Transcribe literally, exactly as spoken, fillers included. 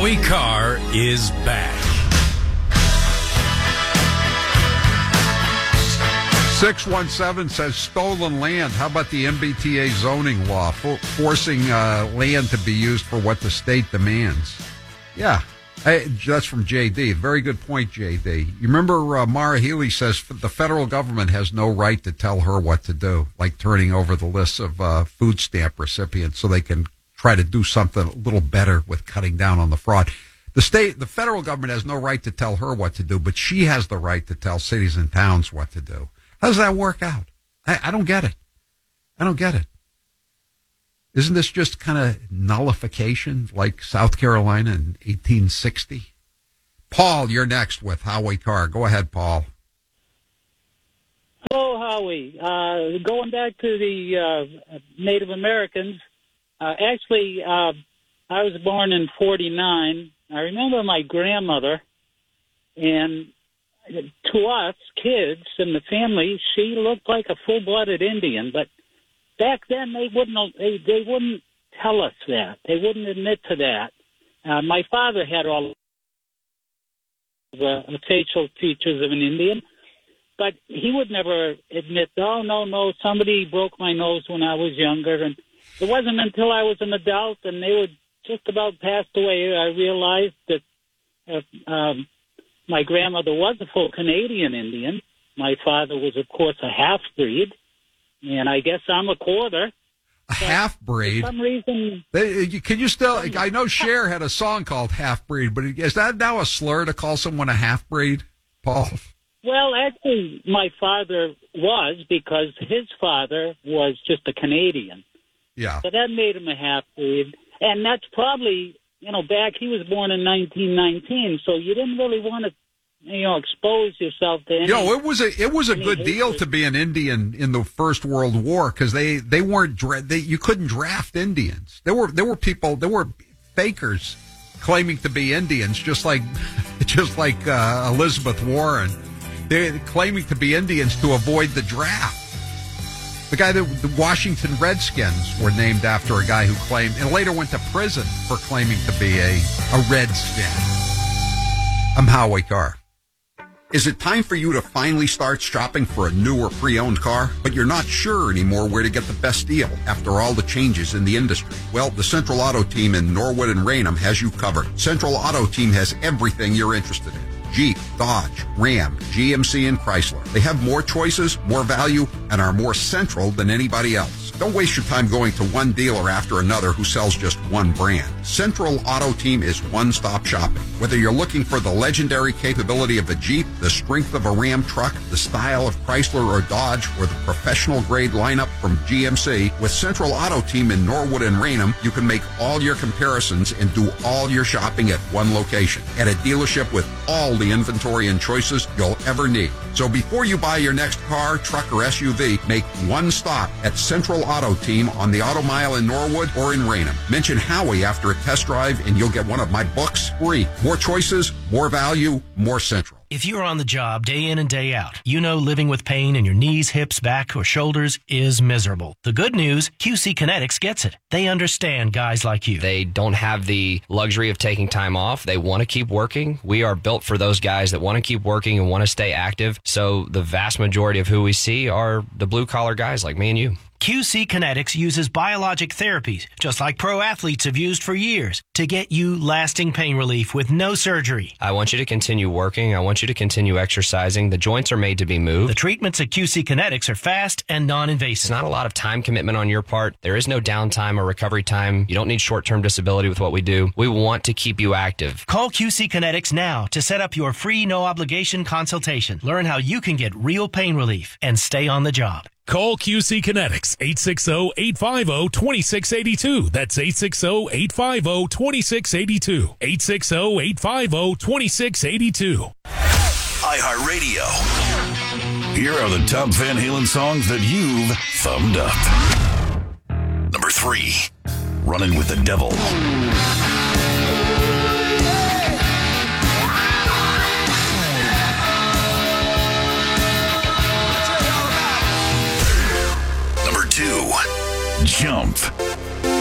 Howie Carr is back. six one seven says stolen land. How about the M B T A zoning law for, forcing uh, land to be used for what the state demands? Yeah, I, that's from J D. Very good point, J D. You remember uh, Mara Healy says the federal government has no right to tell her what to do, like turning over the lists of uh, food stamp recipients so they can try to do something a little better with cutting down on the fraud. The state, the federal government has no right to tell her what to do, but she has the right to tell cities and towns what to do. How does that work out? I, I don't get it. I don't get it. Isn't this just kind of nullification like South Carolina in eighteen sixty? Paul, you're next with Howie Carr. Go ahead, Paul. Hello, Howie. Uh, going back to the uh, Native Americans, uh, actually, uh, I was born in forty-nine. I remember my grandmother, and to us kids in the family, she looked like a full-blooded Indian. But back then, they wouldn't they, they wouldn't tell us that. They wouldn't admit to that. Uh, my father had all the facial features of an Indian, but he would never admit, oh, no, no, somebody broke my nose when I was younger. And it wasn't until I was an adult and they were just about passed away, I realized that uh, um, my grandmother was a full Canadian Indian. My father was, of course, a half-breed, and I guess I'm a quarter. A half-breed? For some reason... They, can you still... I know Cher had a song called Half-Breed, but is that now a slur to call someone a half-breed, Paul? Well, actually, my father was, because his father was just a Canadian. Yeah. So that made him a half-breed. And that's probably... You know, back, he was born in nineteen nineteen, so you didn't really want to, you know, expose yourself to any... You know, it was a, it was a good hatred. deal to be an Indian in the First World War, because they, they weren't, dra- they, you couldn't draft Indians. There were, there were people, there were fakers claiming to be Indians, just like, just like uh, Elizabeth Warren. They're claiming to be Indians to avoid the draft. The guy that the Washington Redskins were named after a guy who claimed, and later went to prison for claiming to be a, a Redskin. I'm Howie Carr. Is it time for you to finally start shopping for a new or pre-owned car, but you're not sure anymore where to get the best deal after all the changes in the industry? Well, the Central Auto Team in Norwood and Raynham has you covered. Central Auto Team has everything you're interested in. Jeep, Dodge, Ram, G M C, and Chrysler. They have more choices, more value, and are more central than anybody else. Don't waste your time going to one dealer after another who sells just one brand. Central Auto Team is one-stop shopping. Whether you're looking for the legendary capability of a Jeep, the strength of a Ram truck, the style of Chrysler or Dodge, or the professional-grade lineup from G M C, with Central Auto Team in Norwood and Raynham, you can make all your comparisons and do all your shopping at one location, at a dealership with all the inventory and choices you'll ever need. So before you buy your next car, truck, or S U V, make one stop at Central Auto Team on the Auto Mile in Norwood or in Raynham. Mention Howie after a test drive and you'll get one of my books free. More choices, more value, more Central. If you're on the job day in and day out, you know living with pain in your knees, hips, back, or shoulders is miserable. The good news, Q C Kinetics gets it. They understand guys like you. They don't have the luxury of taking time off. They want to keep working. We are built for those guys that want to keep working and want to stay active. So the vast majority of who we see are the blue-collar guys like me and you. Q C Kinetics uses biologic therapies, just like pro athletes have used for years, to get you lasting pain relief with no surgery. I want you to continue working. I want you to continue exercising. The joints are made to be moved. The treatments at Q C Kinetics are fast and non-invasive. It's not a lot of time commitment on your part. There is no downtime or recovery time. You don't need short-term disability with what we do. We want to keep you active. Call Q C Kinetics now to set up your free no-obligation consultation. Learn how you can get real pain relief and stay on the job. Call Q C Kinetics, eight six zero, eight five zero, two six eight two. That's eight six zero, eight five zero, two six eight two. eight six zero, eight five zero, two six eight two. iHeartRadio. Here are the top Van Halen songs that you've thumbed up. Number three, Running with the Devil. Number two, Jump.